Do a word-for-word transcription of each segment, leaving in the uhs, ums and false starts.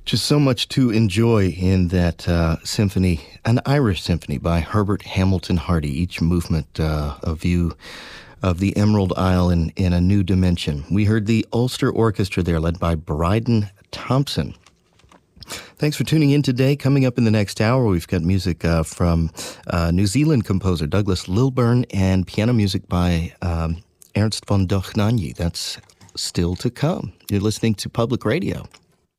Just so much to enjoy in that uh, symphony, an Irish symphony by Herbert Hamilton Hardy. Each movement uh, a view of the Emerald Isle in, in a new dimension. We heard the Ulster Orchestra there, led by Bryden Thompson. Thanks for tuning in today. Coming up in the next hour, we've got music uh, from uh, New Zealand composer Douglas Lilburn and piano music by um, Ernst von Dochnanyi. That's still to come. You're listening to Public Radio.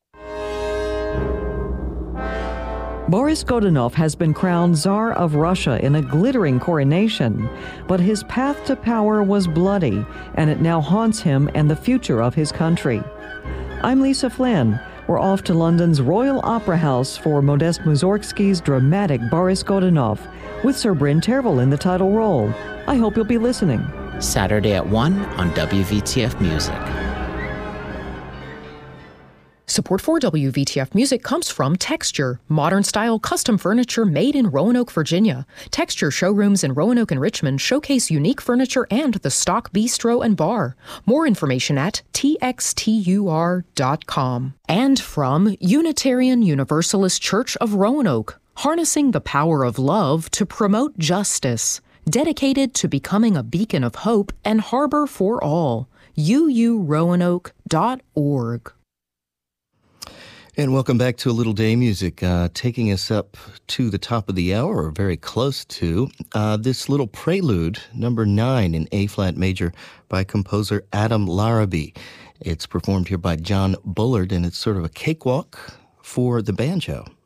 Boris Godunov has been crowned Tsar of Russia in a glittering coronation, but his path to power was bloody, and it now haunts him and the future of his country. I'm Lisa Flynn. We're off to London's Royal Opera House for Modest Mussorgsky's dramatic Boris Godunov, with Sir Bryn Tervel in the title role. I hope you'll be listening. Saturday at one on W V T F Music. Support for W V T F Music comes from Texture, modern-style custom furniture made in Roanoke, Virginia. Texture showrooms in Roanoke and Richmond showcase unique furniture and the stock bistro and bar. More information at T X T U R dot com. And from Unitarian Universalist Church of Roanoke, harnessing the power of love to promote justice. Dedicated to becoming a beacon of hope and harbor for all. U U Roanoke dot org. And welcome back to A Little Day Music, uh, taking us up to the top of the hour, or very close to, uh, this little prelude, number nine in A-flat major by composer Adam Larrabee. It's performed here by John Bullard, and it's sort of a cakewalk for the banjo.